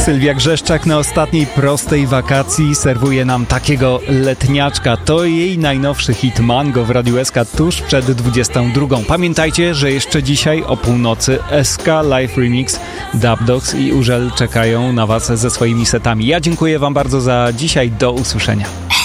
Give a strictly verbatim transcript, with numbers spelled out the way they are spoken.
Sylwia Grzeszczak na ostatniej prostej wakacji serwuje nam takiego letniaczka. To jej najnowszy hit Mango w Radiu S K tuż przed dwudziestą drugą. Pamiętajcie, że jeszcze dzisiaj o północy S K Live Remix, Dub Dogs i Urzel czekają na Was ze swoimi setami. Ja dziękuję Wam bardzo za dzisiaj. Do usłyszenia.